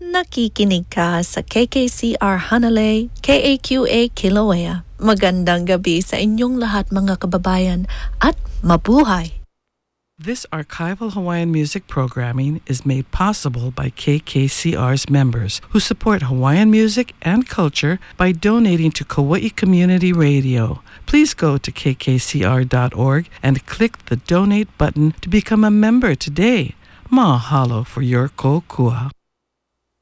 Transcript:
Nakikinig ka sa KKCR Hanalei, KAQA Kilauea. Magandang gabi sa inyong lahat mga kababayan at mabuhay! This archival Hawaiian music programming is made possible by KKCR's members who support Hawaiian music and culture by donating to Kauai Community Radio. Please go to kkcr.org and click the donate button to become a member today. Mahalo for your kokua.